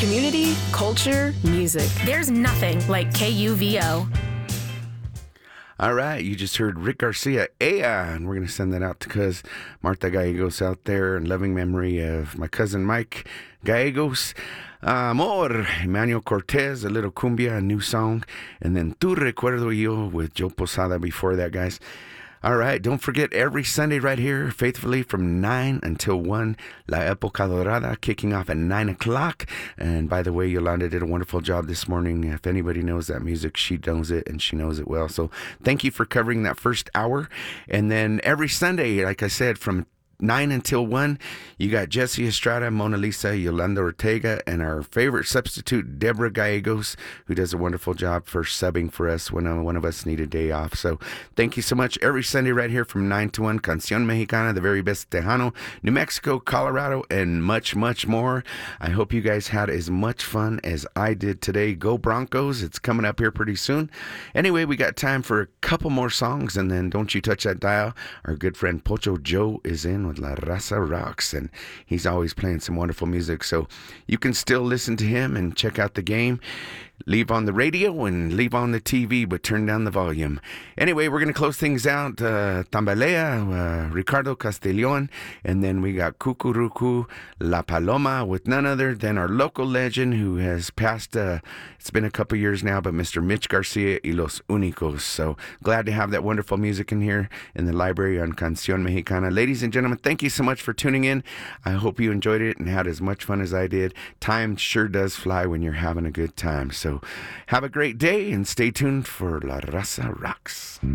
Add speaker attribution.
Speaker 1: Community, culture, music. There's nothing like KUVO.
Speaker 2: All right, you just heard Rick Garcia, Ea, and we're going to send that out to cuz Martha Gallegos out there in loving memory of my cousin Mike Gallegos. Amor, Emmanuel Cortez, a little cumbia, a new song, and then Tu Recuerdo Yo with Joe Posada before that, guys. All right, don't forget every Sunday right here, faithfully from 9 until 1, La Época Dorada, kicking off at 9 o'clock. And by the way, Yolanda did a wonderful job this morning. If anybody knows that music, she knows it, and she knows it well. So thank you for covering that first hour. And then every Sunday, like I said, from 9 until 1, you got Jesse Estrada, Mona Lisa, Yolanda Ortega, and our favorite substitute, Deborah Gallegos, who does a wonderful job for subbing for us when one of us need a day off. So thank you so much. Every Sunday right here from 9 to 1, Canción Mexicana, the very best Tejano, New Mexico, Colorado, and much, much more. I hope you guys had as much fun as I did today. Go Broncos. It's coming up here pretty soon. Anyway, we got time for a couple more songs, and then don't you touch that dial. Our good friend Pocho Joe is in with La Raza Rocks, and he's always playing some wonderful music, so you can still listen to him and check out the game. Leave on the radio and leave on the TV, but turn down the volume. Anyway, we're going to close things out. Tambalea, Ricardo Castellón, and then we got Cucurucu La Paloma with none other than our local legend who has passed, it's been a couple years now, but Mr. Mitch Garcia y Los Únicos. So glad to have that wonderful music in here in the library on Canción Mexicana. Ladies and gentlemen, thank you so much for tuning in. I hope you enjoyed it and had as much fun as I did. Time sure does fly when you're having a good time. So have a great day and stay tuned for La Raza Rocks.